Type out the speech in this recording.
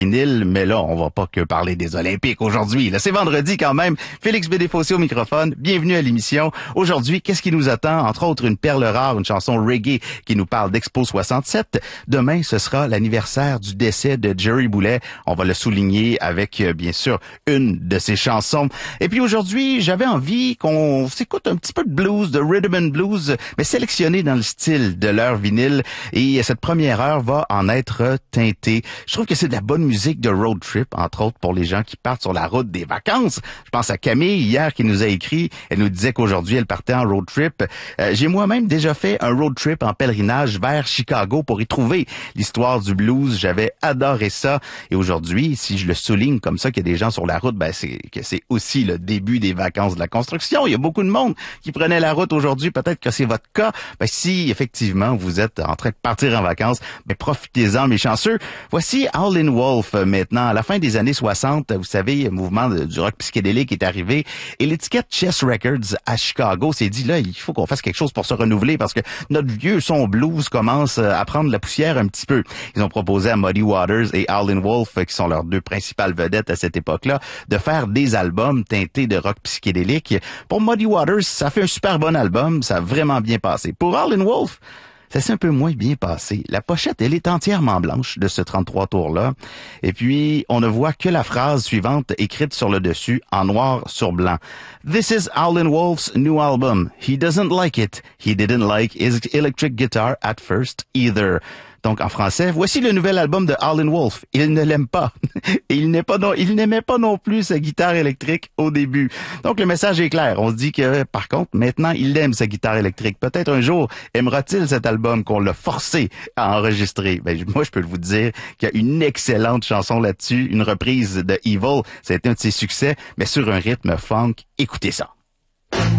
vinyle, mais là, on va pas que parler des Olympiques aujourd'hui. Là, c'est vendredi quand même. Félix Bédéfossé au microphone. Bienvenue à l'émission. Aujourd'hui, qu'est-ce qui nous attend? Entre autres, une perle rare, une chanson reggae qui nous parle d'Expo 67. Demain, ce sera l'anniversaire du décès de Jerry Boulet. On va le souligner avec, bien sûr, une de ses chansons. Et puis aujourd'hui, j'avais envie qu'on s'écoute un petit peu de blues, de rhythm and blues, mais sélectionné dans le style de leur vinyle. Et cette première heure va en être teintée. Je trouve que c'est de la bonne musique de road trip, entre autres pour les gens qui partent sur la route des vacances. Je pense à Camille hier qui nous a écrit. Elle nous disait qu'aujourd'hui elle partait en road trip. J'ai moi-même déjà fait un road trip en pèlerinage vers Chicago pour y trouver l'histoire du blues. J'avais adoré ça. Et aujourd'hui, si je le souligne comme ça qu'il y a des gens sur la route, ben c'est que c'est aussi le début des vacances de la construction. Il y a beaucoup de monde qui prenait la route aujourd'hui. Peut-être que c'est votre cas. Ben si effectivement vous êtes en train de partir en vacances, ben profitez-en, mes chanceux. Voici Howlin' Wolf maintenant. À la fin des années 60, vous savez, le mouvement du rock psychédélique est arrivé et l'étiquette Chess Records à Chicago s'est dit là, il faut qu'on fasse quelque chose pour se renouveler parce que notre vieux son blues commence à prendre la poussière un petit peu. Ils ont proposé à Muddy Waters et Howlin' Wolf, qui sont leurs deux principales vedettes à cette époque-là, de faire des albums teintés de rock psychédélique. Pour Muddy Waters, ça fait un super bon album, ça a vraiment bien passé. Pour Howlin' Wolf, ça s'est un peu moins bien passé. La pochette, elle est entièrement blanche de ce 33 tours-là. Et puis, on ne voit que la phrase suivante écrite sur le dessus en noir sur blanc. This is Howlin' Wolf's new album. He doesn't like it. He didn't like his electric guitar at first either. Donc, en français, voici le nouvel album de Howlin' Wolf. Il ne l'aime pas. Et il n'aimait pas non plus sa guitare électrique au début. Donc, le message est clair. On se dit que, par contre, maintenant, il aime sa guitare électrique. Peut-être un jour, aimera-t-il cet album qu'on l'a forcé à enregistrer? Ben, moi, je peux vous dire qu'il y a une excellente chanson là-dessus, une reprise de Evil. Ça a été un de ses succès, mais sur un rythme funk. Écoutez ça.